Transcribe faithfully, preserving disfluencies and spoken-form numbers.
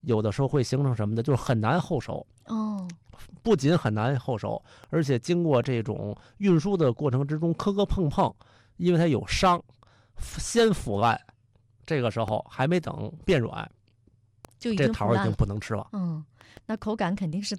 有的时候会形成什么的，就是很难后熟。 哦， 不仅很难后熟，而且经过这种运输的过程之中磕磕碰碰，因为它有伤，先腐烂，这个时候还没等变软， 就已这桃已经经腐烂了。 不能吃了。 嗯，那口感肯定是